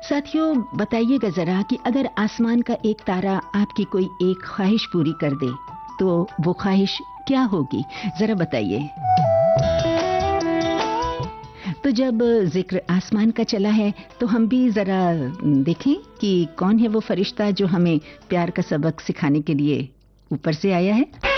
साथियों, बताइएगा जरा कि अगर आसमान का एक तारा आपकी कोई एक ख्वाहिश पूरी कर दे तो वो ख्वाहिश क्या होगी, जरा बताइए। तो जब जिक्र आसमान का चला है तो हम भी जरा देखें कि कौन है वो फरिश्ता जो हमें प्यार का सबक सिखाने के लिए ऊपर से आया है।